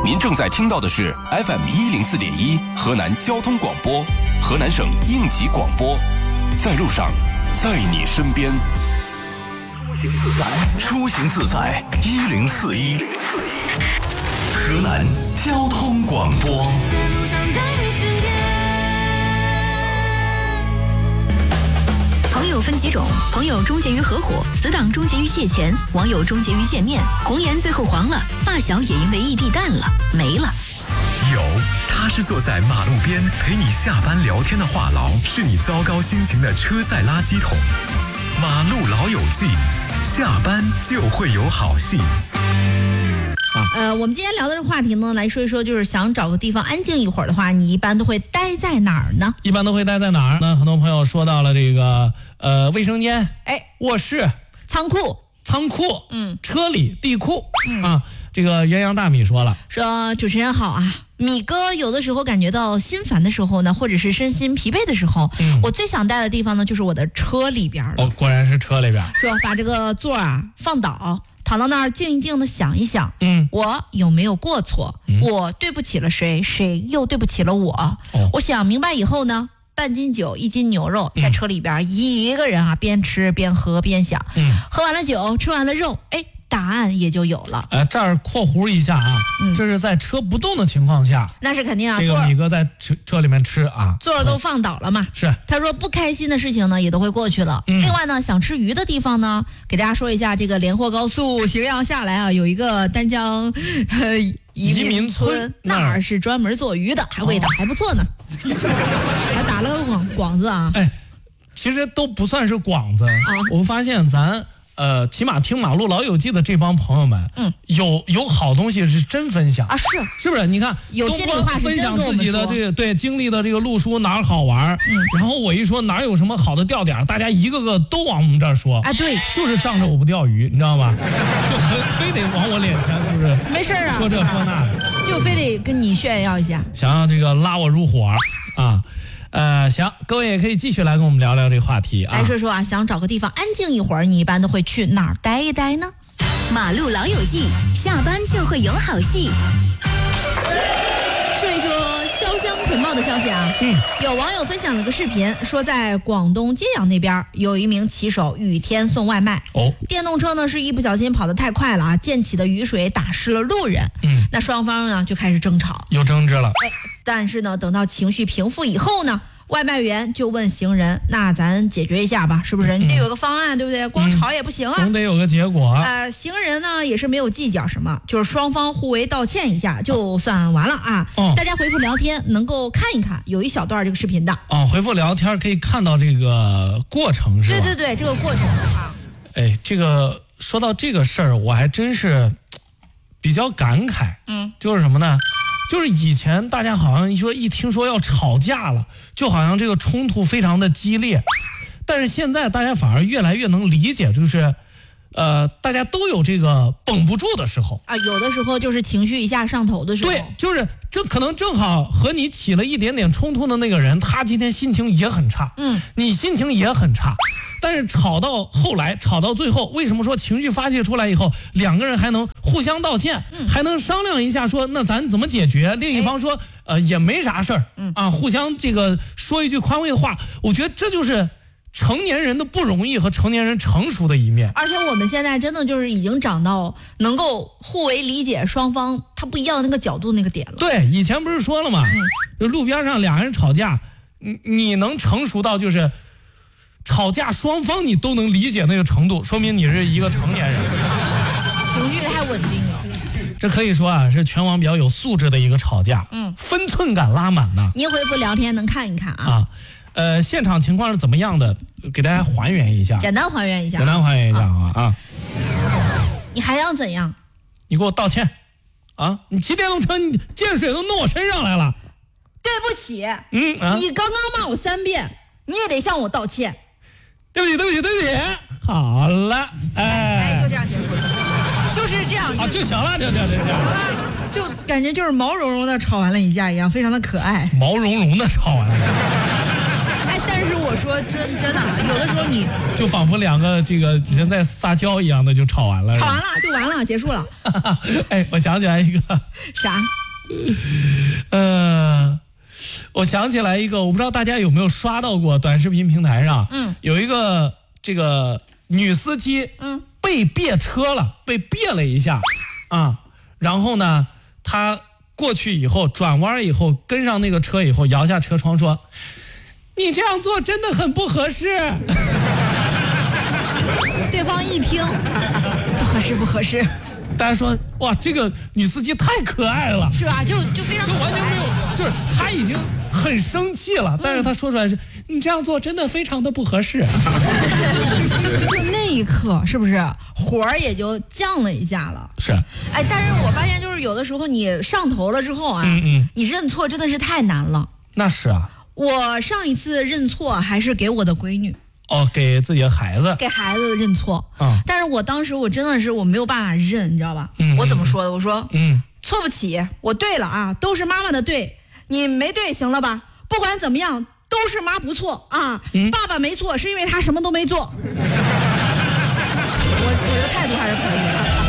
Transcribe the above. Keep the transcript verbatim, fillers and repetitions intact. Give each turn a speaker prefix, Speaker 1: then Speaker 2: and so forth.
Speaker 1: 您正在听到的是 F M 一零四点一河南交通广播，河南省应急广播，在路上，在你身边。出行自在一零四一，河南交通广播。
Speaker 2: 朋友分几种，朋友终结于合伙，死党终结于借钱，网友终结于见面，红颜最后黄了，发小也因为异地淡了，没了。
Speaker 3: 有，他是坐在马路边陪你下班聊天的话痨，是你糟糕心情的车载垃圾桶。马路老友记，下班就会有好戏。
Speaker 4: 呃，我们今天聊的这个话题呢，来说一说，就是想找个地方安静一会儿的话，你一般都会待在哪儿呢？
Speaker 5: 一般都会待在哪儿呢？很多朋友说到了这个呃卫生间，
Speaker 4: 哎，
Speaker 5: 卧室、
Speaker 4: 仓库、
Speaker 5: 仓库，
Speaker 4: 嗯，
Speaker 5: 车里、地库，
Speaker 4: 嗯
Speaker 5: 啊，这个鸳鸯大米说了，
Speaker 4: 说主持人好啊，米哥有的时候感觉到心烦的时候呢，或者是身心疲惫的时候，嗯、我最想待的地方呢，就是我的车里边了。
Speaker 5: 哦，果然是车里边。
Speaker 4: 说把这个座啊放倒。躺到那儿静一静的想一想，
Speaker 5: 嗯，
Speaker 4: 我有没有过错？
Speaker 5: 嗯、
Speaker 4: 我对不起了谁？谁又对不起了我？哦、我想明白以后呢，半斤酒一斤牛肉，在车里边、嗯、一个人啊，边吃边喝边想，嗯，喝完了酒，吃完了肉，哎，答案也就有了。
Speaker 5: 呃，这儿括弧一下啊，嗯、这是在车不动的情况下，
Speaker 4: 那是肯定啊。
Speaker 5: 这个米哥在车车里面吃啊，
Speaker 4: 座都放倒了嘛。
Speaker 5: 是。他
Speaker 4: 说不开心的事情呢也都会过去了。嗯、另外呢，想吃鱼的地方呢，给大家说一下，这个连霍高速荥阳下来啊，有一个丹江呃移民村，那儿是专门做鱼的，还味道还不错呢，哦、还打了个广广子啊。
Speaker 5: 哎，其实都不算是广子啊。我发现咱。呃，起码听马路老友记的这帮朋友们，嗯，有有好东西是真分享
Speaker 4: 啊，是
Speaker 5: 是不是？你看，
Speaker 4: 有心里话是
Speaker 5: 分享自己的这个对经历的这个路书哪儿好玩，嗯，然后我一说哪有什么好的钓点，大家一个个都往我们这儿说，
Speaker 4: 啊，对，
Speaker 5: 就是仗着我不钓鱼，你知道吧？就非得往我脸前，就是
Speaker 4: 没事啊，
Speaker 5: 说这说那的，
Speaker 4: 就非得跟你炫耀一下，
Speaker 5: 想要这个拉我入伙啊。呃，行，各位也可以继续来跟我们聊聊这个话题啊。
Speaker 4: 来说说啊，想找个地方安静一会儿，你一般都会去哪儿待一待呢？
Speaker 2: 马路老友记，下班就会有好戏。
Speaker 4: 说一说潇湘晨报的消息啊，嗯，有网友分享了个视频，说在广东揭阳那边有一名骑手雨天送外卖，哦，电动车呢是一不小心跑得太快了啊，溅起的雨水打湿了路人，嗯，那双方呢就开始争吵，
Speaker 5: 有争执了，
Speaker 4: 哎，但是呢，等到情绪平复以后呢，外卖员就问行人，那咱解决一下吧，是不是？你得有个方案，对不对？光吵也不行啊，
Speaker 5: 总得有个结果。
Speaker 4: 呃，行人呢也是没有计较什么，就是双方互为道歉一下，就算完了啊。哦、大家回复聊天能够看一看，有一小段这个视频的。
Speaker 5: 哦，回复聊天可以看到这个过程是吧？
Speaker 4: 对对对，这个过程啊。
Speaker 5: 哎，这个说到这个事儿，我还真是比较感慨。嗯，就是什么呢？就是以前大家好像一说一听说要吵架了，就好像这个冲突非常的激烈，但是现在大家反而越来越能理解，就是呃大家都有这个绷不住的时候
Speaker 4: 啊，有的时候就是情绪一下上头的时候，
Speaker 5: 对，就是这可能正好和你起了一点点冲突的那个人，他今天心情也很差，嗯，你心情也很差。但是吵到后来，吵到最后，为什么说情绪发泄出来以后，两个人还能互相道歉，嗯、还能商量一下说那咱怎么解决？另一方说，哎、呃也没啥事儿，嗯啊，互相这个说一句宽慰的话，我觉得这就是成年人的不容易和成年人成熟的一面。
Speaker 4: 而且我们现在真的就是已经长到能够互为理解双方他不一样那个角度那个点了。
Speaker 5: 对，以前不是说了吗？嗯、路边上俩人吵架，你你能成熟到就是。吵架双方你都能理解那个程度，说明你是一个成年人，
Speaker 4: 情绪太稳定了。
Speaker 5: 这可以说啊，是全网比较有素质的一个吵架，嗯，分寸感拉满呢。
Speaker 4: 您回复聊天能看一看啊。
Speaker 5: 啊，呃，现场情况是怎么样的？给大家还原一下，
Speaker 4: 简单还原一下，
Speaker 5: 简单还原一下啊啊！
Speaker 4: 你还要怎样？
Speaker 5: 你给我道歉啊！你骑电动车，你溅水都弄我身上来了。
Speaker 4: 对不起，
Speaker 5: 嗯啊，
Speaker 4: 你刚刚骂我三遍，你也得向我道歉。
Speaker 5: 对不起，对不起，对不起。好了，哎，
Speaker 4: 哎，就这样结束了，就是这样
Speaker 5: 啊，就行了，就这样，就这样，
Speaker 4: 行了，就感觉就是毛茸茸的吵完了一架一样，非常的可爱。
Speaker 5: 毛茸茸的吵完了。
Speaker 4: 哎，但是我说真真的，有的时候你
Speaker 5: 就仿佛两个这个人在撒娇一样的就吵完了，
Speaker 4: 吵完了就完了，结束了。
Speaker 5: 哎，我想起来一个
Speaker 4: 啥？
Speaker 5: 呃，我想起来一个，我不知道大家有没有刷到过短视频平台上，嗯，有一个这个女司机，嗯，被别车了，被别了一下，啊，然后呢，她过去以后转弯以后跟上那个车以后，摇下车窗说：“你这样做真的很不合适。”
Speaker 4: 对方一听，不合适，不合适。
Speaker 5: 大家说哇，这个女司机太可爱了，
Speaker 4: 是吧？就就非常
Speaker 5: 就完全没有，就是她已经很生气了，嗯、但是她说出来是，你这样做真的非常的不合适。
Speaker 4: 就那一刻，是不是火儿也就降了一下了？
Speaker 5: 是。
Speaker 4: 哎，但是我发现就是有的时候你上头了之后啊，嗯嗯你认错真的是太难了。
Speaker 5: 那是啊。
Speaker 4: 我上一次认错还是给我的闺女。
Speaker 5: 哦，给自己的孩子，
Speaker 4: 给孩子认错啊！但是我当时我真的是我没有办法认，你知道吧？嗯，我怎么说的？我说，嗯，错不起，我对了啊，都是妈妈的对，你没对，行了吧？不管怎么样，都是妈不错啊，嗯、爸爸没错，是因为他什么都没做。我我的态度还是可以的。